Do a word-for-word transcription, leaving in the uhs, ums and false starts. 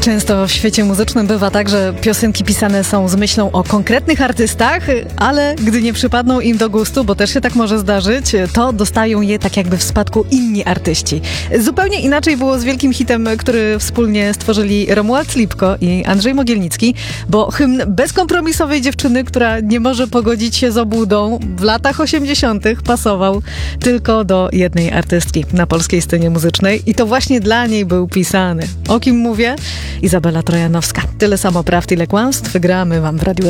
Często w świecie muzycznym bywa tak, że piosenki pisane są z myślą o konkretnych artystach, ale gdy nie przypadną im do gustu, bo też się tak może zdarzyć, to dostają je tak jakby w spadku inni artyści. Zupełnie inaczej było z wielkim hitem, który wspólnie stworzyli Romuald Lipko i Andrzej Mogielnicki, bo hymn bezkompromisowej dziewczyny, która nie może pogodzić się z obłudą, w latach osiemdziesiątych pasował tylko do jednej artystki na polskiej scenie muzycznej i to właśnie dla niej był pisany. O kim mówię? Izabela Trojanowska. Tyle samo prawd, ile kłamstw. Gramy wam w Radiu